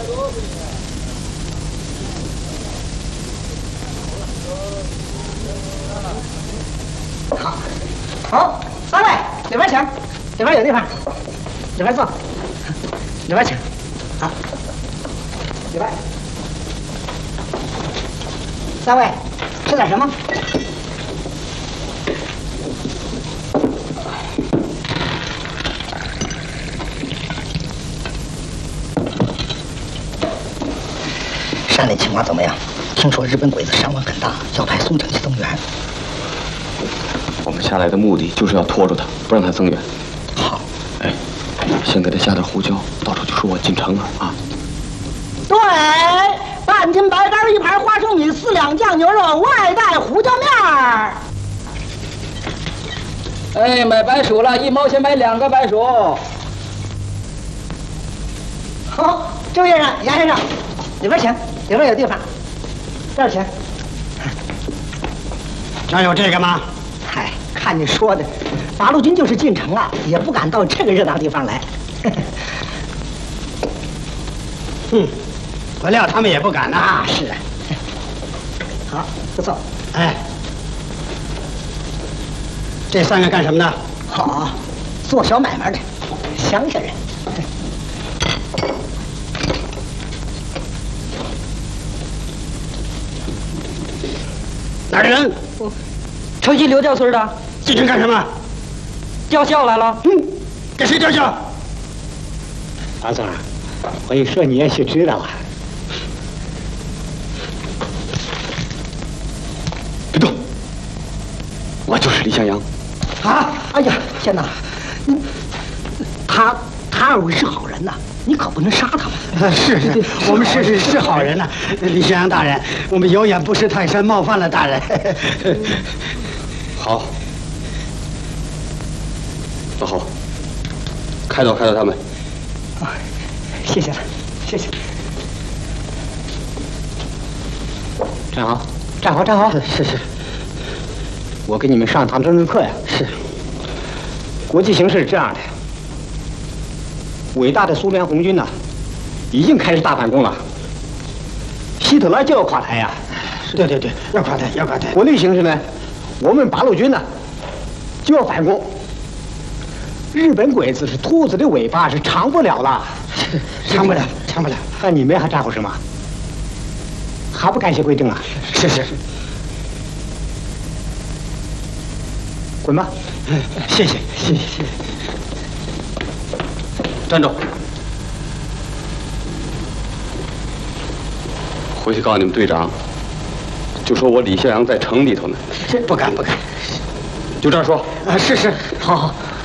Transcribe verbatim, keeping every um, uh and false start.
好，好，三位里边请，里边有地方，里边坐，里边请，好，里边。三位吃点什么？山里情况怎么样？听说日本鬼子伤亡很大，要派松城去增援。 我们下来的目的就是要拖住他，不让他增援。 好， 哎，先给他下点胡椒，到时候就说我进城了啊。 对，半斤白干，一盘花生米，四两酱牛肉，外带胡椒面儿。 哎，买白薯了，一毛钱买两个白薯。 好，周先生、杨先生，里边请，里边有地方，这儿请。 这有这个吗？ 嗨，看你说的，八路军就是进城了，也不敢到这个热闹地方来。 嗯，我料他们也不敢呐。 啊，是啊。好，不错。 哎，这三个干什么的？ 好，做小买卖的，乡下人。 哪儿的人？ 城西刘家村的， 进城干什么？ 吊孝来了。 嗯，给谁吊孝？老总，我一说你也许知道啊。 别动！我就是李向阳。 啊！哎呀，天哪！你他他二位是好人呐，你可不能杀他们。 是是，我们是是是好人呐，李向阳大人，我们有眼不识泰山，冒犯了大人。 好，老侯，开导开导他们。 啊，谢谢了，谢谢。 站好，站好，站好。是是。我给你们上堂政治课呀。是。国际形势是这样的，伟大的苏联红军呐、啊，已经开始大反攻了。希特勒就要垮台呀！对对对，要垮台，要垮台。国内形势呢，我们八路军呢就要反攻。日本鬼子是兔子的尾巴，是长不了了，长不了，长不了。那你们还咋呼什么？还不赶写归正啊？是是是。滚吧！谢谢谢谢谢谢。 站住！回去告诉你们队长，就说我李向阳在城里头呢。 这不敢不敢。 就这样说。 啊，是是，好好。